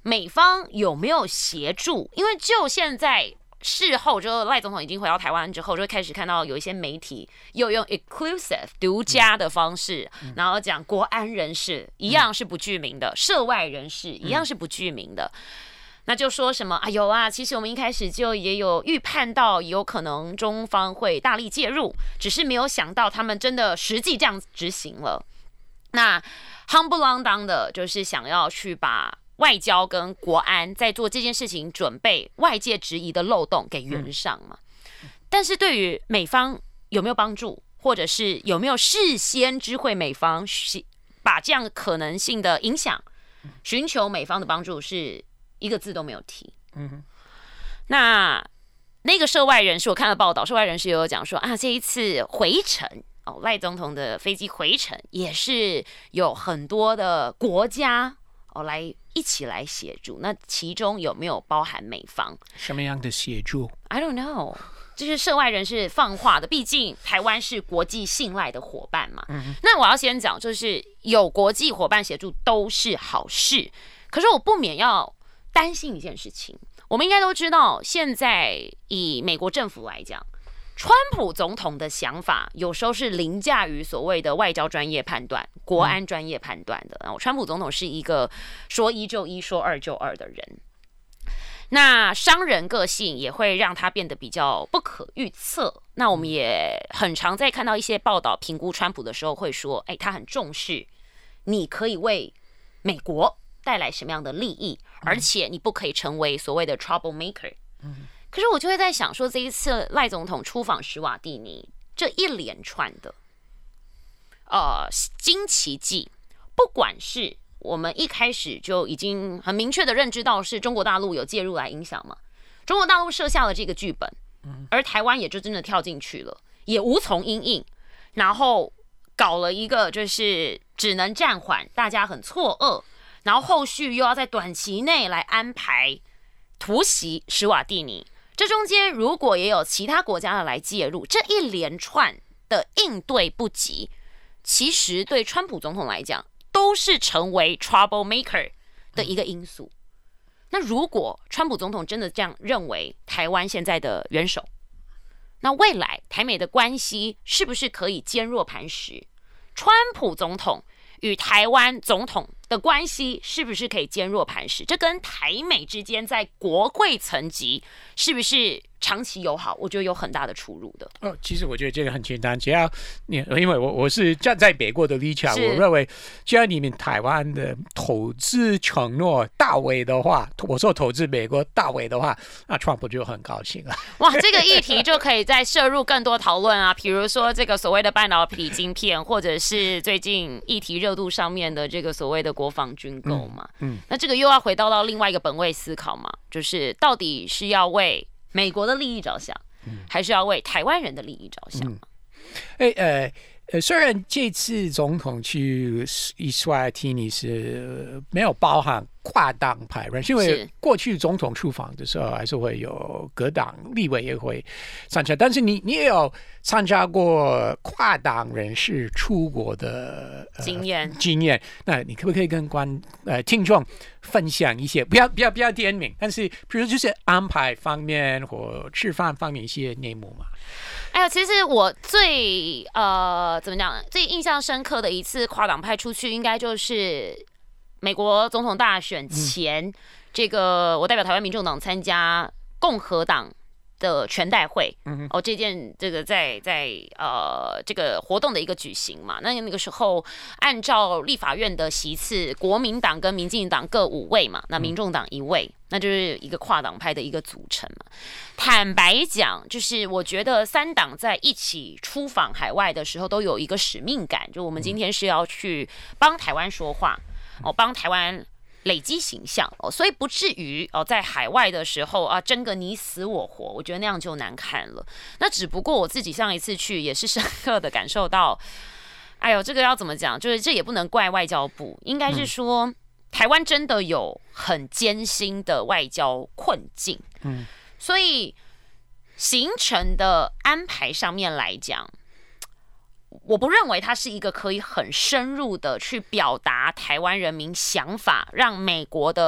美方有没有协助？因为就现在事后，就赖总统已经回到台湾之后，就会开始看到有一些媒体又用 exclusive 独家的方式，然后讲国安人士一样是不具名的，涉外人士一样是不具名的。那就说什么啊？有啊，其实我们一开始就也有预判到有可能中方会大力介入，只是没有想到他们真的实际这样执行了。那夯不啷当的，就是想要去把外交跟国安在做这件事情准备外界质疑的漏洞给圆上嘛。但是对于美方有没有帮助，或者是有没有事先知会美方把这样可能性的影响寻求美方的帮助，是一个字都没有提。那个涉外人士，我看了报道，涉外人士也有讲说啊，这一次回程赖总统的飞机回程也是有很多的国家来一起来协助，那其中有没有包含美方？ 什么样的协助 ？I don't know， 这是涉外人士放话的，毕竟台湾是国际信赖的伙伴嘛。那我要先讲，就是有国际伙伴协助都是好事，可是我不免要担心一件事情。我们应该都知道，现在以美国政府来讲，川普总统的想法有时候是凌驾于所谓的外交专业判断、国安专业判断的。然后川普总统是一个说一就一、说二就二的人。那商人个性也会让他变得比较不可预测。那我们也很常在看到一些报道评估川普的时候会说，他很重视你可以为美国带来什么样的利益，而且你不可以成为所谓的 trouble maker。可是我就会在想说，这一次赖总统出访史瓦蒂尼这一连串的惊奇迹，不管是我们一开始就已经很明确的认知到是中国大陆有介入来影响嘛，中国大陆设下了这个剧本，而台湾也就真的跳进去了，也无从因应，然后搞了一个就是只能暂缓，大家很错愕，然后后续又要在短期内来安排突袭史瓦蒂尼，这中间如果也有其他国家的来介入，这一连串的应对不及，其实对川普总统来讲都是成为 trouble maker 的一个因素。那如果川普总统真的这样认为台湾现在的元首，那未来台美的关系是不是可以坚若磐石？川普总统与台湾总统的关系是不是可以坚若磐石？这跟台美之间在国会层级是不是长期友好，我觉得有很大的出入的。 其实我觉得这个很简单，只要因为我是站在美国的立场，我认为只要你们台湾的投资承诺到位的话，我说投资美国到位的话，那川普就很高兴了。 哇，这个议题就可以再涉入更多讨论啊，比如说这个所谓的半导体晶片，或者是最近议题热度上面的这个所谓的国防军购嘛。那这个又要回到另外一个本位思考嘛，就是到底是要为美国的利益着想，还是要为台湾人的利益着想？ 虽然这次总统去伊斯瓦提尼是没有包含跨党派人，因为过去总统出访的时候还是会有各党立委也会参加，但是你也有参加过跨党人士出国的经验，那你可不可以跟听众分享一些，不要点名，但是比如就是安排方面或吃饭方面一些内幕嘛？ 其实我最怎么讲，最印象深刻的一次跨党派出去，应该就是美国总统大选前，这个我代表台湾民众党参加共和党的全代会，这个在这个活动的一个举行嘛，那个时候按照立法院的席次，国民党跟民进党各5位嘛，那民众党1位，那就是一个跨党派的一个组成嘛。坦白讲，就是我觉得3党在一起出访海外的时候，都有一个使命感，就我们今天是要去帮台湾说话，帮台湾累积形象，所以不至于在海外的时候争个你死我活，我觉得那样就难看了。那只不过我自己上一次去也是深刻的感受到，这个要怎么讲？就是这也不能怪外交部，应该是说台湾真的有很艰辛的外交困境。所以行程的安排上面来讲，我不认为它是一个可以很深入的去表达台湾人民想法，让美国的